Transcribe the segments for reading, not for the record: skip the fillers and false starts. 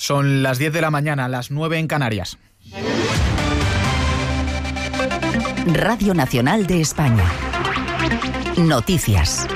Son las 10 de la mañana, las 9 en Canarias. Radio Nacional de España. Noticias.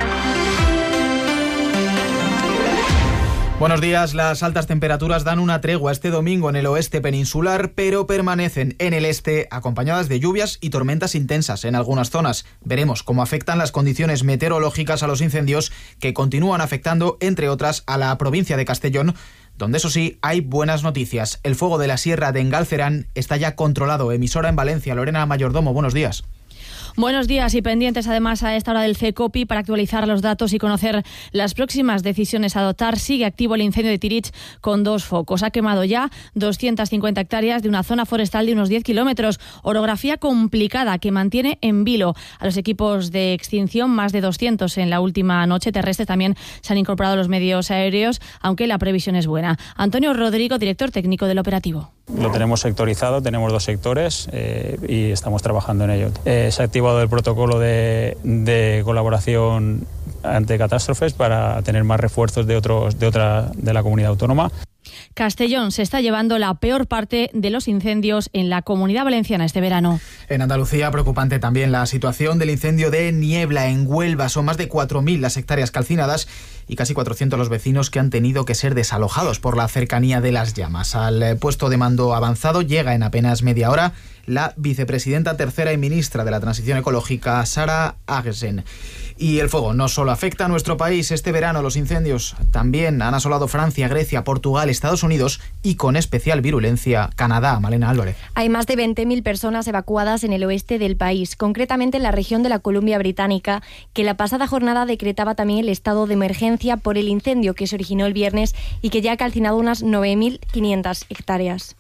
Buenos días. Las altas temperaturas dan una tregua este domingo en el oeste peninsular, pero permanecen en el este acompañadas de lluvias y tormentas intensas en algunas zonas. Veremos cómo afectan las condiciones meteorológicas a los incendios que continúan afectando, entre otras, a la provincia de Castellón, donde eso sí, hay buenas noticias. El fuego de la sierra de Engalcerán está ya controlado. Emisora en Valencia. Lorena Mayordomo, buenos días. Buenos días y pendientes además a esta hora del CECOPI para actualizar los datos y conocer las próximas decisiones a adoptar. Sigue activo el incendio de Tirich con 2 focos. Ha quemado ya 250 hectáreas de una zona forestal de unos 10 kilómetros. Orografía complicada que mantiene en vilo a los equipos de extinción, más de 200 en la última noche. Terrestre también se han incorporado los medios aéreos, aunque la previsión es buena. Antonio Rodrigo, director técnico del operativo. Lo tenemos sectorizado, tenemos 2 sectores y estamos trabajando en ello. Se ha activado el protocolo de colaboración ante catástrofes para tener más refuerzos de la comunidad autónoma. Castellón se está llevando la peor parte de los incendios en la Comunidad Valenciana este verano. En Andalucía, preocupante también la situación del incendio de Niebla en Huelva. Son más de 4.000 las hectáreas calcinadas y casi 400 los vecinos que han tenido que ser desalojados por la cercanía de las llamas. Al puesto de mando avanzado llega en apenas media hora la vicepresidenta tercera y ministra de la Transición Ecológica, Sara Agesen. Y el fuego no solo afecta a nuestro país. Este verano los incendios también han asolado Francia, Grecia, Portugal, Estados Unidos y con especial virulencia Canadá. Malena Álvarez. Hay más de 20.000 personas evacuadas en el oeste del país, concretamente en la región de la Columbia Británica, que la pasada jornada decretaba también el estado de emergencia por el incendio que se originó el viernes y que ya ha calcinado unas 9.500 hectáreas.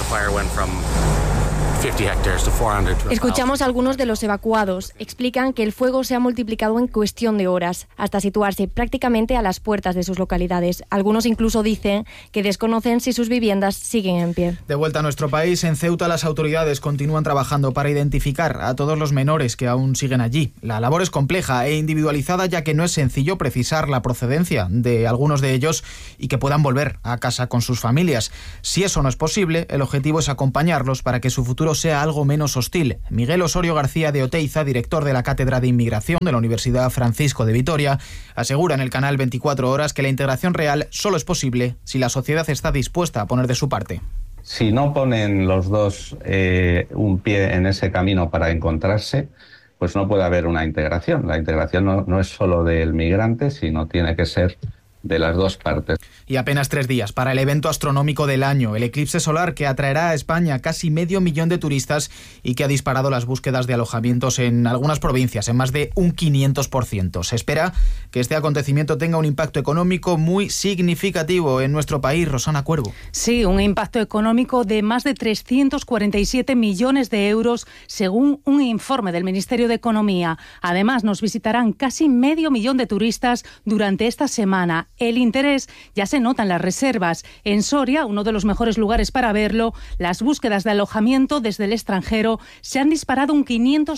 Escuchamos a algunos de los evacuados. Explican que el fuego se ha multiplicado en cuestión de horas, hasta situarse prácticamente a las puertas de sus localidades. Algunos incluso dicen que desconocen si sus viviendas siguen en pie. De vuelta a nuestro país, en Ceuta las autoridades continúan trabajando para identificar a todos los menores que aún siguen allí. La labor es compleja e individualizada, ya que no es sencillo precisar la procedencia de algunos de ellos y que puedan volver a casa con sus familias. Si eso no es posible, el objetivo es acompañarlos para que su futuro sea algo menos hostil. Miguel Osorio García de Oteiza, director de la Cátedra de Inmigración de la Universidad Francisco de Vitoria, asegura en el canal 24 Horas que la integración real solo es posible si la sociedad está dispuesta a poner de su parte. Si no ponen los dos un pie en ese camino para encontrarse, pues no puede haber una integración. La integración no es solo del migrante, sino tiene que ser de las dos partes. Y apenas 3 días para el evento astronómico del año, el eclipse solar, que atraerá a España casi 500.000 de turistas y que ha disparado las búsquedas de alojamientos en algunas provincias en más de un 500%. Se espera que este acontecimiento tenga un impacto económico muy significativo en nuestro país. Rosana Cuervo. Sí, un impacto económico de más de 347 millones de euros, según un informe del Ministerio de Economía. Además, nos visitarán casi 500.000 de turistas durante esta semana. El interés ya se nota en las reservas. En Soria, uno de los mejores lugares para verlo, las búsquedas de alojamiento desde el extranjero se han disparado un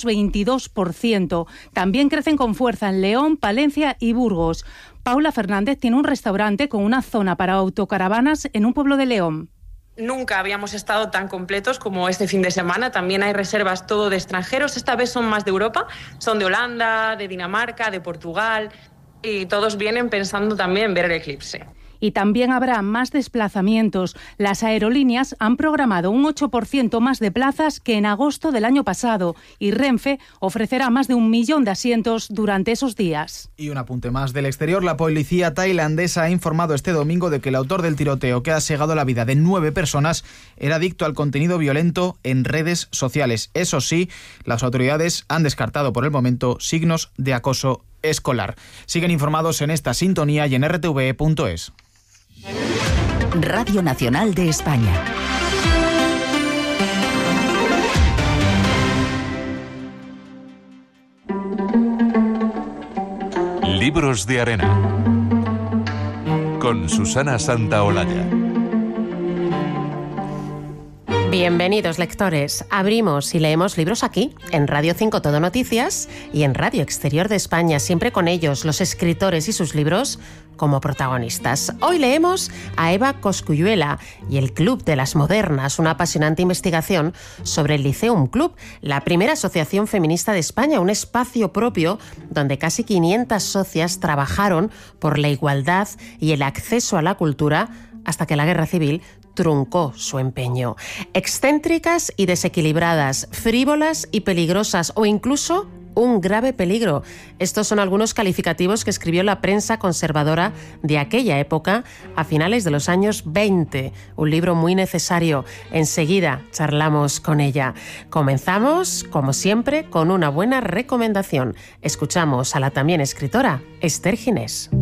522%. También crecen con fuerza en León, Palencia y Burgos. Paula Fernández tiene un restaurante con una zona para autocaravanas en un pueblo de León. Nunca habíamos estado tan completos como este fin de semana. También hay reservas todo de extranjeros. Esta vez son más de Europa. Son de Holanda, de Dinamarca, de Portugal. Y todos vienen pensando también ver el eclipse. Y también habrá más desplazamientos. Las aerolíneas han programado un 8% más de plazas que en agosto del año pasado y Renfe ofrecerá más de 1 millón de asientos durante esos días. Y un apunte más del exterior. La policía tailandesa ha informado este domingo de que el autor del tiroteo que ha segado la vida de 9 personas era adicto al contenido violento en redes sociales. Eso sí, las autoridades han descartado por el momento signos de acoso escolar. Siguen informados en esta sintonía y en rtve.es. Radio Nacional de España. Libros de arena. Con Susana Santaolalla. Bienvenidos, lectores. Abrimos y leemos libros aquí, en Radio 5 Todo Noticias y en Radio Exterior de España, siempre con ellos, los escritores y sus libros, como protagonistas. Hoy leemos a Eva Cosculluela y el Club de las Modernas, una apasionante investigación sobre el Liceum Club, la primera asociación feminista de España, un espacio propio donde casi 500 socias trabajaron por la igualdad y el acceso a la cultura hasta que la Guerra Civil truncó su empeño. Excéntricas y desequilibradas, frívolas y peligrosas, o incluso un grave peligro. Estos son algunos calificativos que escribió la prensa conservadora de aquella época a finales de los años 20. Un libro muy necesario. Enseguida charlamos con ella. Comenzamos, como siempre, con una buena recomendación. Escuchamos a la también escritora Esther Ginés.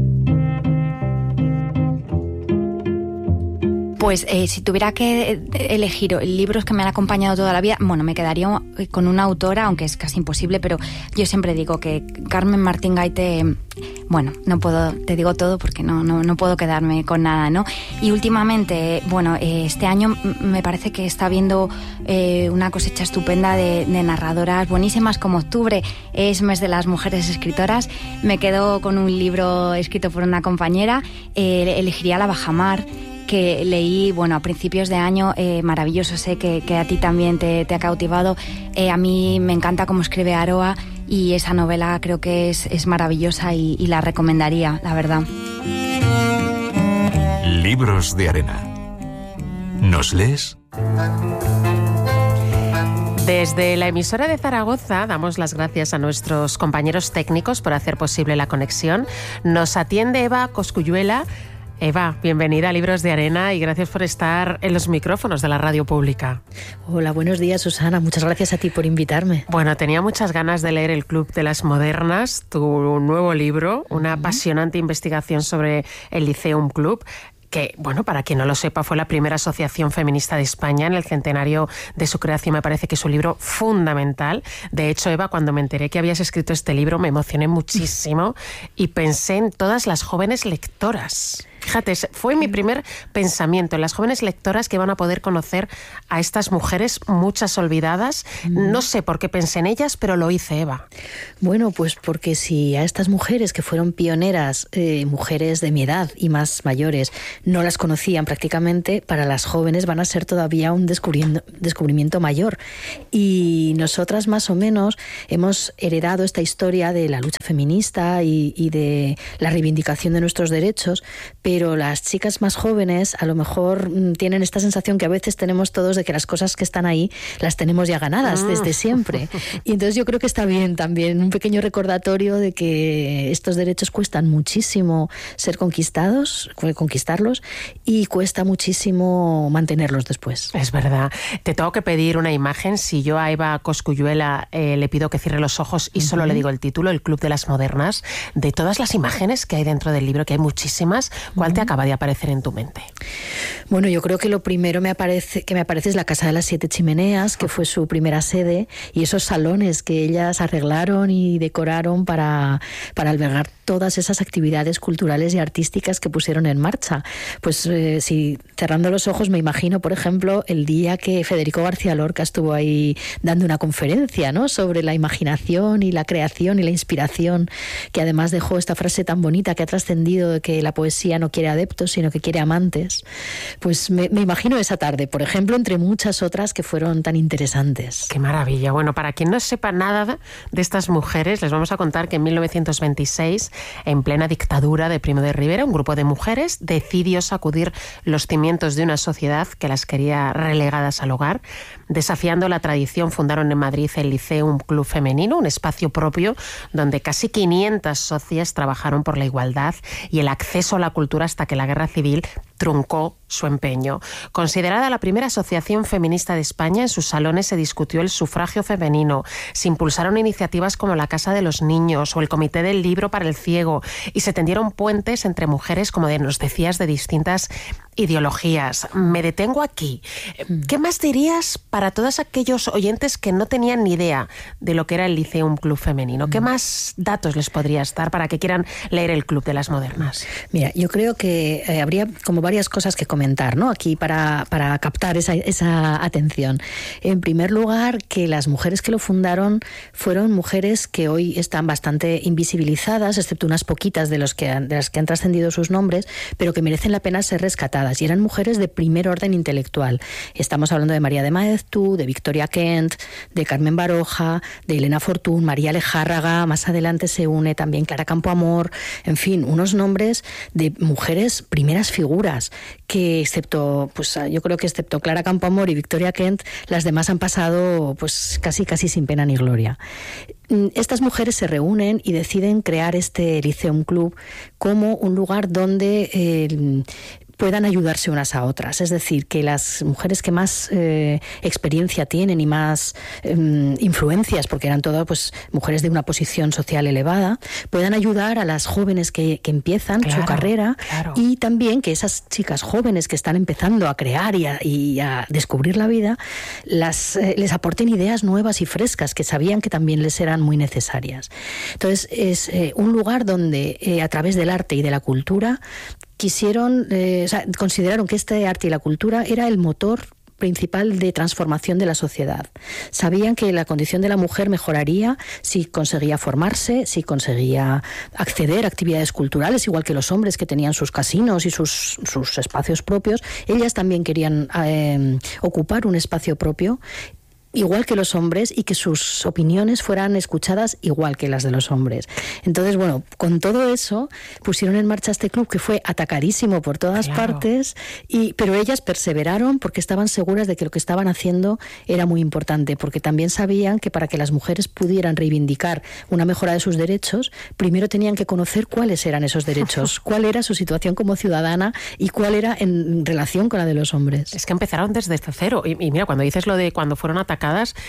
Pues si tuviera que elegir libros que me han acompañado toda la vida, bueno, me quedaría con una autora, aunque es casi imposible, pero yo siempre digo que Carmen Martín Gaite, bueno, no puedo, te digo todo porque no puedo quedarme con nada, ¿no? Y últimamente, bueno, este año me parece que está habiendo una cosecha estupenda de narradoras buenísimas, como octubre es mes de las mujeres escritoras. Me quedo con un libro escrito por una compañera, elegiría La Bajamar, que leí, bueno, a principios de año, maravilloso, sé que a ti también te ha cautivado. A mí me encanta cómo escribe Aroa y esa novela creo que es maravillosa y la recomendaría, la verdad. Libros de Arena. ¿Nos lees? Desde la emisora de Zaragoza damos las gracias a nuestros compañeros técnicos por hacer posible la conexión. Nos atiende Eva Cosculluela. Eva, bienvenida a Libros de Arena y gracias por estar en los micrófonos de la radio pública. Hola, buenos días, Susana. Muchas gracias a ti por invitarme. Bueno, tenía muchas ganas de leer El Club de las Modernas, tu nuevo libro, una apasionante investigación sobre el Liceum Club, que, bueno, para quien no lo sepa, fue la primera asociación feminista de España en el centenario de su creación. Me parece que es un libro fundamental. De hecho, Eva, cuando me enteré que habías escrito este libro, me emocioné muchísimo y pensé en todas las jóvenes lectoras. Fíjate, fue mi primer pensamiento en las jóvenes lectoras que van a poder conocer a estas mujeres, muchas olvidadas. No sé por qué pensé en ellas, pero lo hice, Eva. Bueno, pues porque si a estas mujeres que fueron pioneras, mujeres de mi edad y más mayores, no las conocían prácticamente, para las jóvenes van a ser todavía un descubrimiento mayor. Y nosotras más o menos hemos heredado esta historia de la lucha feminista y de la reivindicación de nuestros derechos, pero las chicas más jóvenes a lo mejor tienen esta sensación que a veces tenemos todos de que las cosas que están ahí las tenemos ya ganadas desde siempre. Y entonces yo creo que está bien también un pequeño recordatorio de que estos derechos cuestan muchísimo ser conquistarlos, y cuesta muchísimo mantenerlos después. Es verdad. Te tengo que pedir una imagen. Si yo a Eva Cosculluela le pido que cierre los ojos y solo le digo el título, El Club de las Modernas, de todas las imágenes que hay dentro del libro, que hay muchísimas, ¿cuál te acaba de aparecer en tu mente? Bueno, yo creo que lo primero que me aparece es la Casa de las 7 Chimeneas, que fue su primera sede, y esos salones que ellas arreglaron y decoraron para albergar todas esas actividades culturales y artísticas que pusieron en marcha. Pues si cerrando los ojos me imagino, por ejemplo, el día que Federico García Lorca estuvo ahí dando una conferencia, ¿no?, sobre la imaginación y la creación y la inspiración, que además dejó esta frase tan bonita que ha trascendido de que la poesía no quiere adeptos, sino que quiere amantes. Pues me imagino esa tarde, por ejemplo, entre muchas otras que fueron tan interesantes. ¡Qué maravilla! Bueno, para quien no sepa nada de estas mujeres, les vamos a contar que en 1926, en plena dictadura de Primo de Rivera, un grupo de mujeres decidió sacudir los cimientos de una sociedad que las quería relegadas al hogar. Desafiando la tradición, fundaron en Madrid el Liceum Club Femenino, un espacio propio donde casi 500 socias trabajaron por la igualdad y el acceso a la cultura hasta que la Guerra Civil truncó su empeño. Considerada la primera asociación feminista de España, en sus salones se discutió el sufragio femenino, se impulsaron iniciativas como la Casa de los Niños o el Comité del Libro para el Ciego y se tendieron puentes entre mujeres, como nos decías, de distintas ideologías. Me detengo aquí. ¿Qué más dirías para todos aquellos oyentes que no tenían ni idea de lo que era el Liceum Club Femenino? ¿Qué más datos les podrías dar para que quieran leer El Club de las Modernas? Mira, yo creo que habría como varias cosas que comentar, ¿no? Aquí para captar esa atención. En primer lugar, que las mujeres que lo fundaron fueron mujeres que hoy están bastante invisibilizadas, excepto unas poquitas de las que han trascendido sus nombres, pero que merecen la pena ser rescatadas. Y eran mujeres de primer orden intelectual. Estamos hablando de María de Maeztu, de Victoria Kent, de Carmen Baroja, de Elena Fortún, María Lejárraga, más adelante se une también Clara Campoamor, en fin, unos nombres de mujeres primeras figuras que excepto Clara Campoamor y Victoria Kent, las demás han pasado pues casi sin pena ni gloria. Estas mujeres se reúnen y deciden crear este Lyceum Club como un lugar donde puedan ayudarse unas a otras. Es decir, que las mujeres que más experiencia tienen y más influencias, porque eran todas pues mujeres de una posición social elevada, puedan ayudar a las jóvenes que empiezan su carrera, y también que esas chicas jóvenes que están empezando a crear y a descubrir la vida, les aporten ideas nuevas y frescas que sabían que también les eran muy necesarias. Entonces, es un lugar donde a través del arte y de la cultura consideraron que este arte y la cultura era el motor principal de transformación de la sociedad. Sabían que la condición de la mujer mejoraría si conseguía formarse, si conseguía acceder a actividades culturales, igual que los hombres que tenían sus casinos y sus espacios propios. Ellas también querían ocupar un espacio propio, igual que los hombres, y que sus opiniones fueran escuchadas igual que las de los hombres. Entonces, bueno, con todo eso pusieron en marcha este club que fue atacadísimo por todas partes, pero ellas perseveraron porque estaban seguras de que lo que estaban haciendo era muy importante, porque también sabían que para que las mujeres pudieran reivindicar una mejora de sus derechos, primero tenían que conocer cuáles eran esos derechos, cuál era su situación como ciudadana y cuál era en relación con la de los hombres. Es que empezaron desde cero. Y mira, cuando dices lo de cuando fueron atacadas,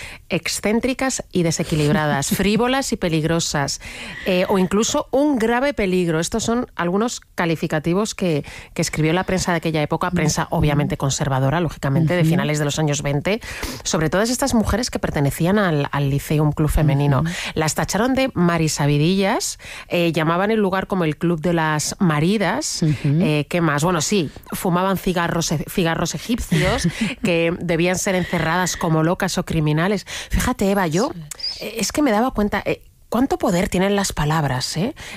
excéntricas y desequilibradas, frívolas y peligrosas, o incluso un grave peligro. Estos son algunos calificativos que escribió la prensa de aquella época, prensa obviamente conservadora, lógicamente, de finales de los años 20, sobre todas estas mujeres que pertenecían al Lyceum Club femenino. Las tacharon de marisabidillas, llamaban el lugar como el Club de las Maridas. ¿Qué más? Bueno, sí, fumaban cigarros egipcios que debían ser encerradas como locas o criminales. Fíjate, Eva, es que me daba cuenta cuánto poder tienen las palabras,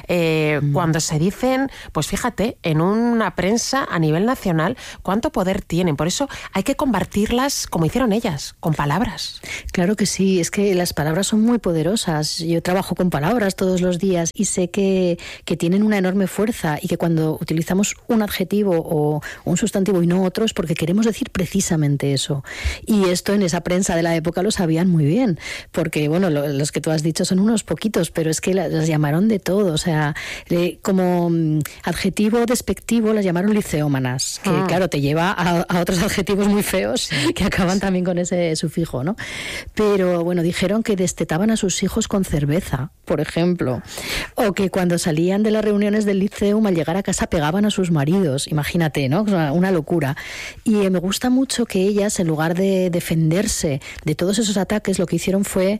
cuando se dicen, pues fíjate, en una prensa a nivel nacional, cuánto poder tienen. Por eso hay que combatirlas como hicieron ellas, con palabras. Claro que sí, es que las palabras son muy poderosas. Yo trabajo con palabras todos los días y sé que tienen una enorme fuerza, y que cuando utilizamos un adjetivo o un sustantivo y no otros, porque queremos decir precisamente eso. Y esto en esa prensa de la época lo sabían muy bien, porque bueno, los que tú has dicho son unos poquitos, pero es que las llamaron de todo. O sea, como adjetivo despectivo las llamaron liceómanas, que claro, te lleva a otros adjetivos muy feos que acaban también con ese sufijo, ¿no? Pero bueno, dijeron que destetaban a sus hijos con cerveza, por ejemplo, o que cuando salían de las reuniones del Liceum, al llegar a casa pegaban a sus maridos. Imagínate, ¿no? Una locura. Y me gusta mucho que ellas, en lugar de defenderse de todos esos ataques, lo que hicieron fue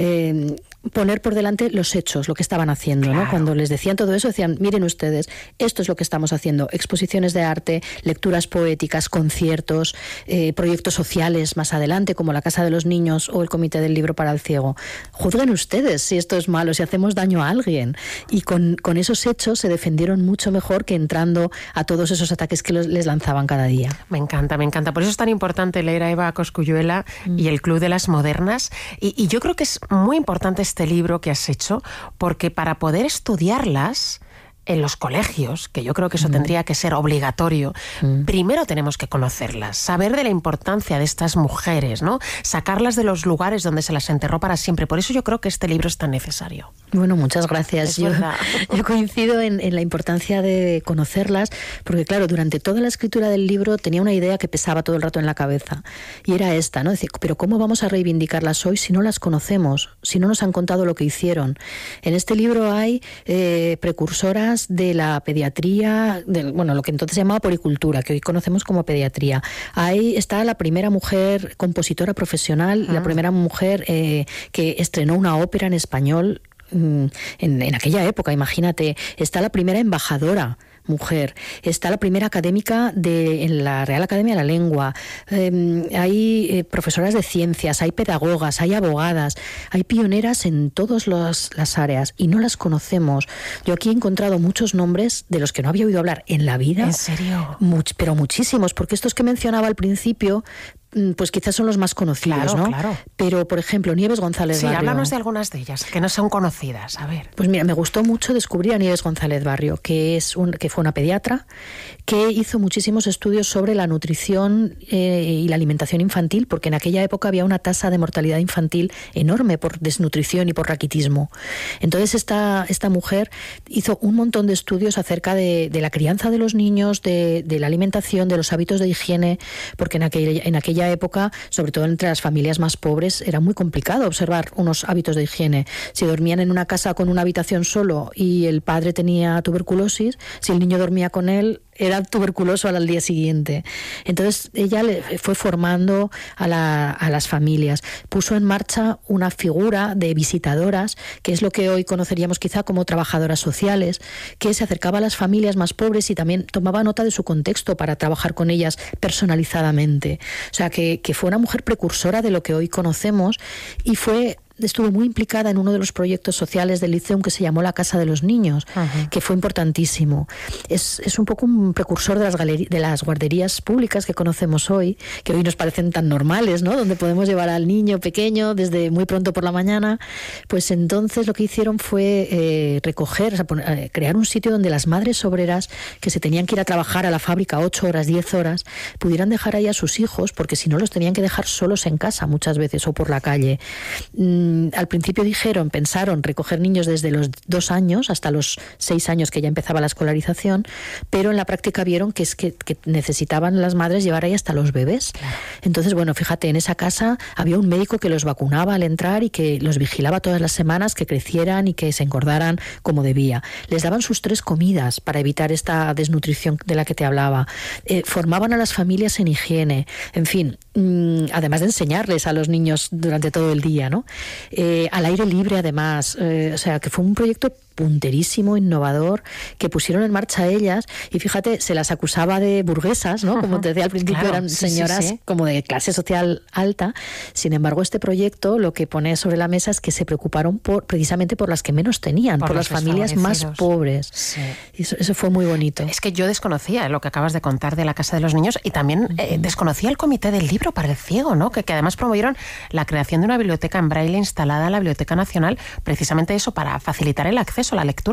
poner por delante los hechos, lo que estaban haciendo, ¿no? Cuando les decían todo eso, decían, miren ustedes, esto es lo que estamos haciendo: exposiciones de arte, lecturas poéticas, conciertos, proyectos sociales más adelante, como la Casa de los Niños o el Comité del Libro para el Ciego. Juzguen ustedes si esto es malo, si hacemos daño a alguien. Y con esos hechos se defendieron mucho mejor que entrando a todos esos ataques que les lanzaban cada día. Me encanta, me encanta. Por eso es tan importante leer a Eva Cosculluela y el Club de las Modernas. Y yo creo que es muy importante este libro que has hecho, porque para poder estudiarlas en los colegios, que yo creo que eso tendría que ser obligatorio, primero tenemos que conocerlas, saber de la importancia de estas mujeres, ¿no? Sacarlas de los lugares donde se las enterró para siempre. Por eso yo creo que este libro es tan necesario. Bueno, muchas gracias. Yo coincido en la importancia de conocerlas, porque claro, durante toda la escritura del libro tenía una idea que pesaba todo el rato en la cabeza, y era esta, ¿no? Decir, pero ¿cómo vamos a reivindicarlas hoy si no las conocemos, si no nos han contado lo que hicieron? En este libro hay precursoras de la pediatría, lo que entonces se llamaba poricultura, que hoy conocemos como pediatría. Ahí está la primera mujer compositora profesional, la primera mujer que estrenó una ópera en español en aquella época, imagínate. Está la primera embajadora mujer. Está la primera académica en la Real Academia de la Lengua. Hay profesoras de ciencias, hay pedagogas, hay abogadas, hay pioneras en todas las áreas y no las conocemos. Yo aquí he encontrado muchos nombres de los que no había oído hablar en la vida. ¿En serio? Pero muchísimos, porque estos que mencionaba al principio, pues quizás son los más conocidos, claro, ¿no? Claro. Pero, por ejemplo, Nieves González Barrio. Sí, háblanos de algunas de ellas, que no son conocidas, a ver. Pues mira, me gustó mucho descubrir a Nieves González Barrio, que fue una pediatra, que hizo muchísimos estudios sobre la nutrición y la alimentación infantil, porque en aquella época había una tasa de mortalidad infantil enorme por desnutrición y por raquitismo. Entonces esta mujer hizo un montón de estudios acerca de la crianza de los niños, de la alimentación, de los hábitos de higiene, porque en aquella época, sobre todo entre las familias más pobres, era muy complicado observar unos hábitos de higiene. Si dormían en una casa con una habitación solo y el padre tenía tuberculosis, si el niño dormía con él, era tuberculoso al día siguiente. Entonces ella le fue formando a las familias. Puso en marcha una figura de visitadoras, que es lo que hoy conoceríamos quizá como trabajadoras sociales, que se acercaba a las familias más pobres y también tomaba nota de su contexto para trabajar con ellas personalizadamente. O sea, que fue una mujer precursora de lo que hoy conocemos y estuvo muy implicada en uno de los proyectos sociales del Liceum que se llamó La Casa de los Niños, que fue importantísimo. Es un poco un precursor de las guarderías públicas que conocemos hoy, que hoy nos parecen tan normales, ¿no? Donde podemos llevar al niño pequeño desde muy pronto por la mañana. Pues entonces lo que hicieron fue crear un sitio donde las madres obreras que se tenían que ir a trabajar a la fábrica 8 horas, 10 horas, pudieran dejar ahí a sus hijos, porque si no los tenían que dejar solos en casa muchas veces o por la calle. Al principio pensaron recoger niños desde los 2 años hasta los 6 años, que ya empezaba la escolarización, pero en la práctica vieron que necesitaban las madres llevar ahí hasta los bebés. Claro. Entonces, bueno, fíjate, en esa casa había un médico que los vacunaba al entrar y que los vigilaba todas las semanas, que crecieran y que se engordaran como debía. Les daban sus 3 comidas para evitar esta desnutrición de la que te hablaba. Formaban a las familias en higiene. En fin, además de enseñarles a los niños durante todo el día, ¿no? Al aire libre, además. O sea, que fue un proyecto punterísimo, innovador, que pusieron en marcha ellas, y fíjate, se las acusaba de burguesas, ¿no? Como te decía al principio, claro, eran señoras como de clase social alta. Sin embargo, este proyecto lo que pone sobre la mesa es que se preocuparon precisamente por las que menos tenían, por las familias más pobres. Sí. Y eso fue muy bonito. Es que yo desconocía lo que acabas de contar de la Casa de los Niños y también desconocía el Comité del Libro para el Ciego, ¿no? Que además promovieron la creación de una biblioteca en braille instalada en la Biblioteca Nacional, precisamente eso, para facilitar el acceso a la lectura